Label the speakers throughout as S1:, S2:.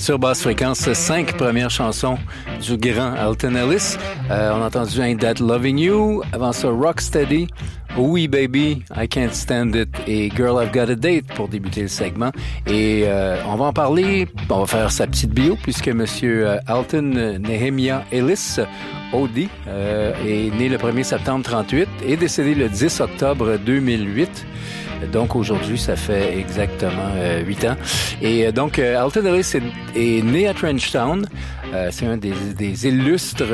S1: Sur Basse Fréquence, 5 premières chansons du grand Alton Ellis. On a entendu Ain't That Loving You, avant ça Rocksteady, Oui Baby, I Can't Stand It et Girl I've Got a Date pour débuter le segment. Et on va en parler, on va faire sa petite bio puisque Monsieur Alton Nehemiah Ellis, OD, est né le 1er septembre 1938 et décédé le 10 octobre 2008. Donc aujourd'hui, ça fait exactement 8 ans. Et donc, Alton Ellis est né à Trenchtown. C'est un des illustres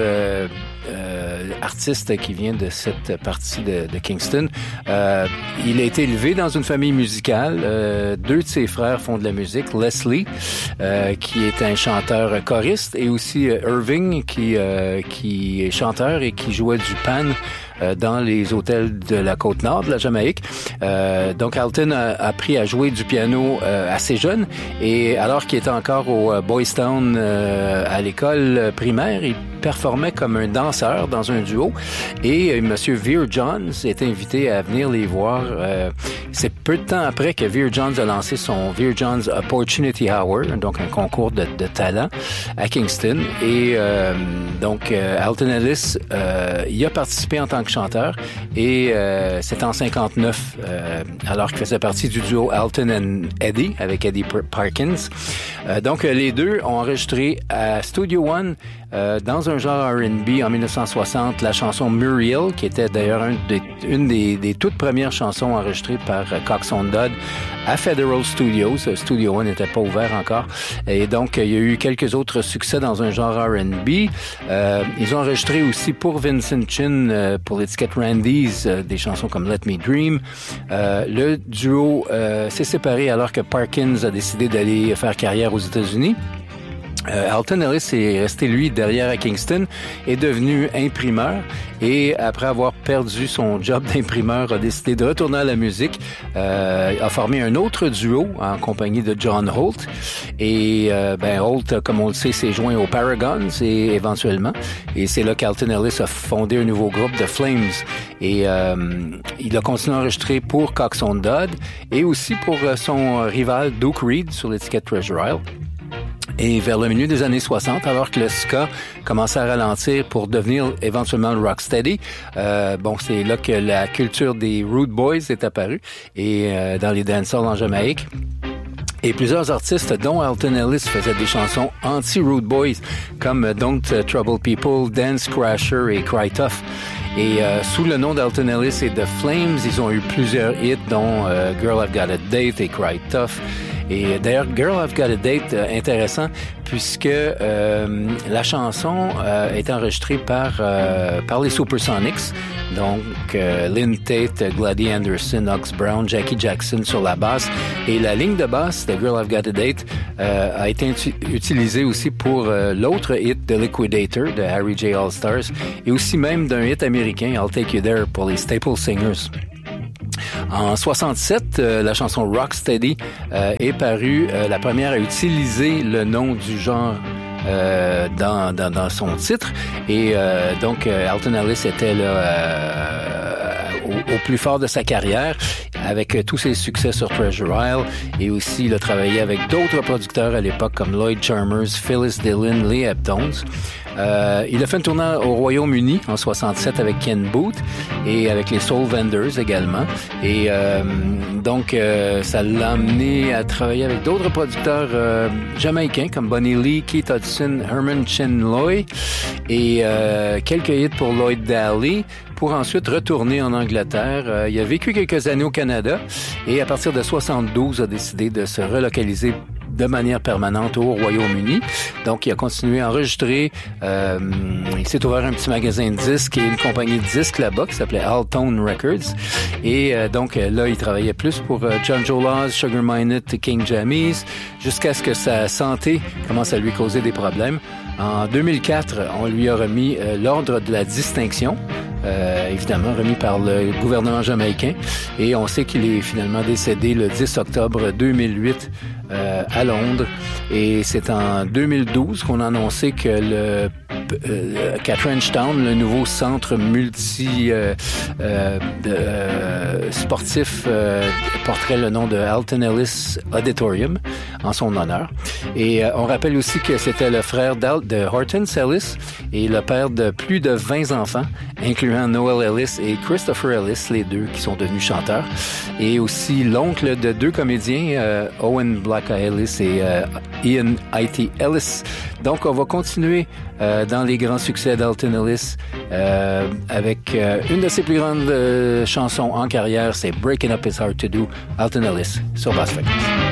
S1: artiste qui vient de cette partie de Kingston. Il a été élevé dans une famille musicale. 2 de ses frères font de la musique. Leslie, qui est un chanteur choriste, et aussi Irving, qui est chanteur et qui jouait du pan dans les hôtels de la Côte-Nord de la Jamaïque. Donc, Alton a appris à jouer du piano assez jeune, et alors qu'il était encore au Boys Town à l'école primaire, il performait comme un danseur dans un duo, et Monsieur Veer Johns est invité à venir les voir. C'est peu de temps après que Veer Johns a lancé son Veer Johns Opportunity Hour, donc un concours de talent à Kingston. Et donc, Alton Ellis y a participé en tant que chanteur, et c'est en 59, alors qu'il faisait partie du duo Alton and Eddie, avec Eddie Parkins. Donc, les deux ont enregistré à Studio One, dans un genre R&B en 1960, la chanson Muriel, qui était d'ailleurs une des toutes premières chansons enregistrées par Coxsone Dodd à Federal Studios. Studio One n'était pas ouvert encore. Et donc, il y a eu quelques autres succès dans un genre R&B. Ils ont enregistré aussi pour Vincent Chin, pour l'étiquette Randy's, des chansons comme Let Me Dream. Le duo s'est séparé alors que Parkins a décidé d'aller faire carrière aux États-Unis. Alton Ellis est resté, lui, derrière à Kingston, est devenu imprimeur, et après avoir perdu son job d'imprimeur, a décidé de retourner à la musique, a formé un autre duo en compagnie de John Holt, et Holt, comme on le sait, s'est joint aux Paragons et éventuellement, et c'est là qu'Alton Ellis a fondé un nouveau groupe, The Flames, et il a continué à enregistrer pour Coxsone Dodd et aussi pour son rival Duke Reid sur l'étiquette Treasure Isle. Et vers le milieu des années 60, alors que le ska commençait à ralentir pour devenir éventuellement le rocksteady, c'est là que la culture des Rude Boys est apparue, et dans les dancehall en Jamaïque. Et plusieurs artistes, dont Alton Ellis, faisaient des chansons anti-Rude Boys, comme Don't Trouble People, Dance Crasher et Cry Tough. Et sous le nom d'Alton Ellis et The Flames, ils ont eu plusieurs hits, dont Girl I've Got a Date et Cry Tough. Et d'ailleurs, Girl I've Got a Date, intéressant, puisque la chanson est enregistrée par les Supersonics, donc Lynn Tate, Gladys Anderson, Ox Brown, Jackie Jackson sur la basse, et la ligne de basse de Girl I've Got a Date a été utilisée aussi pour l'autre hit de Liquidator de Harry J. All-Stars, et aussi même d'un hit américain, I'll Take You There, pour les Staple Singers. En 67, la chanson Rocksteady est parue, la première à utiliser le nom du genre dans son titre, et donc Alton Ellis était là au plus fort de sa carrière, avec tous ses succès sur Treasure Isle, et aussi il a travaillé avec d'autres producteurs à l'époque comme Lloyd Charmers, Phyllis Dillon, Lee Heptones. Il a fait une tournée au Royaume-Uni en 67 avec Ken Booth et avec les Soul Vendors également. Et donc, ça l'a amené à travailler avec d'autres producteurs jamaïcains comme Bonnie Lee, Keith Hudson, Herman Chinloy, et quelques hits pour Lloyd Daly, pour ensuite retourner en Angleterre. Il a vécu quelques années au Canada, et à partir de 72 a décidé de se relocaliser de manière permanente au Royaume-Uni. Donc, il a continué à enregistrer. Il s'est ouvert un petit magasin de disques et une compagnie de disques là-bas qui s'appelait Alltone Records. Et donc, là, il travaillait plus pour John Joe Laws, Sugar Minott, King Jammies, jusqu'à ce que sa santé commence à lui causer des problèmes. En 2004, on lui a remis l'ordre de la distinction, évidemment remis par le gouvernement jamaïcain, et on sait qu'il est finalement décédé le 10 octobre 2008 à Londres. Et c'est en 2012 qu'on a annoncé que le qu'à Trenchtown, le nouveau centre sportif porterait le nom de Alton Ellis Auditorium en son honneur. Et on rappelle aussi que c'était le frère de Hortense Ellis et le père de plus de 20 enfants, incluant Noel Ellis et Christopher Ellis, les deux qui sont devenus chanteurs, et aussi l'oncle de 2 comédiens, Owen Blacka Ellis et Ian I.T. Ellis. Donc, on va continuer dans les grands succès d'Alton Ellis avec une de ses plus grandes chansons en carrière, c'est Breaking Up Is Hard to Do, Alton Ellis sur Bass Fréquence.